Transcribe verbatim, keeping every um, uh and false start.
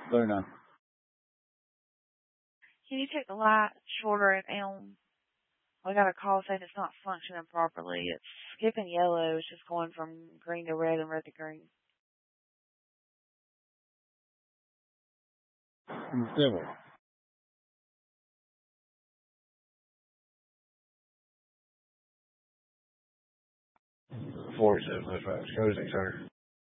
Luna. Can you take the light shorter at Elm? We got a call saying it's not functioning properly. It's skipping yellow. It's just going from green to red and red to green. Civil. Forty-seven, that's right. Cozy, sir.